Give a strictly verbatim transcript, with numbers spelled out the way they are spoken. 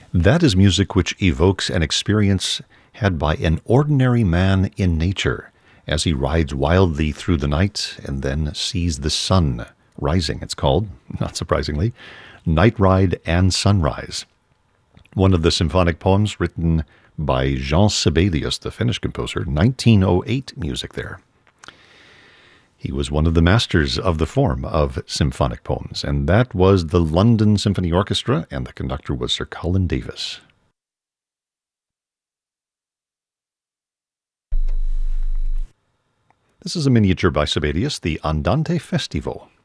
That is music which evokes an experience had by an ordinary man in nature as he rides wildly through the night and then sees the sun rising. It's called, not surprisingly, Night Ride and Sunrise. One of the symphonic poems written by Jean Sibelius, the Finnish composer, nineteen oh eight music there. He was one of the masters of the form of symphonic poems, and that was the London Symphony Orchestra, and the conductor was Sir Colin Davis. This is a miniature by Sibelius, the Andante Festivo.